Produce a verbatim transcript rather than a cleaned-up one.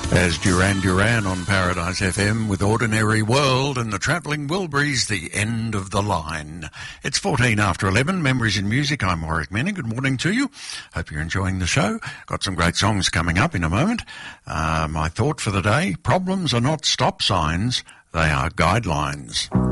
As Duran Duran on Paradise F M with Ordinary World and the Travelling Wilburys, the end of the line. It's fourteen after eleven, Memories in Music. I'm Warwick Manning. Good morning to you. Hope you're enjoying the show. Got some great songs coming up in a moment. Uh, my thought for the day, problems are not stop signs, they are guidelines.